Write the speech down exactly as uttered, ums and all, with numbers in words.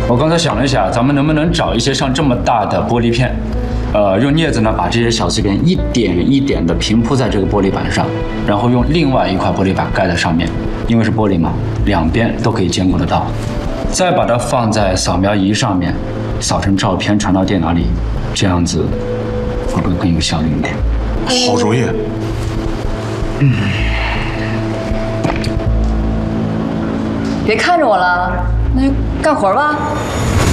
我刚才想了一下，咱们能不能找一些像这么大的玻璃片，呃，用镊子呢把这些小字边一点一点的平铺在这个玻璃板上，然后用另外一块玻璃板盖在上面，因为是玻璃嘛，两边都可以兼顾得到。再把它放在扫描仪上面，扫成照片传到电脑里，这样子会不会更有效率一点？ 好主意。 嗯。 别看着我了，那就干活吧。